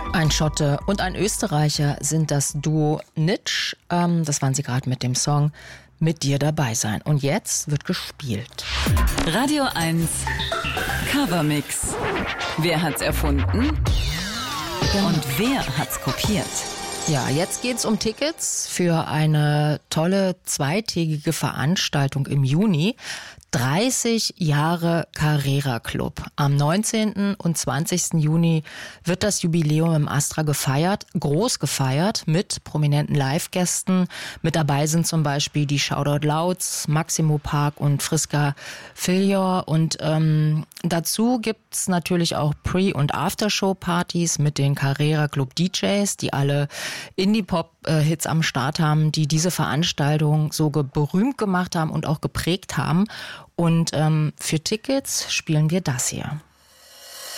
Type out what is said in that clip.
Ein Schotte und ein Österreicher sind das Duo Nitsch. Das waren sie gerade mit dem Song Mit dir dabei sein. Und jetzt wird gespielt. Radio 1 Covermix. Wer hat's erfunden? Genau. Und wer hat's kopiert? Ja, jetzt geht's um Tickets für eine tolle zweitägige Veranstaltung im Juni. 30 Jahre Carrera Club. Am 19. und 20. Juni wird das Jubiläum im Astra gefeiert, groß gefeiert, mit prominenten Live-Gästen. Mit dabei sind zum Beispiel die Shoutout Louds, Maximo Park und Friska Filior. Und dazu gibt's natürlich auch Pre- und Aftershow-Partys mit den Carrera Club DJs, die alle Indie-Pop-Hits am Start haben, die diese Veranstaltung so berühmt gemacht haben und auch geprägt haben. Und für Tickets spielen wir das hier.